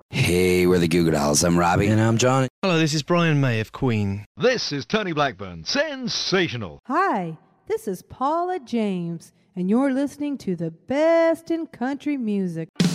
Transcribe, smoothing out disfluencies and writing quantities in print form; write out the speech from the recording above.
Hey, we're the Goo Goo Dolls. I'm Robbie. And I'm Johnny. Hello, this is Brian May of Queen. This is Tony Blackburn. Sensational. Hi, this is Paula James, and you're listening to the best in country music.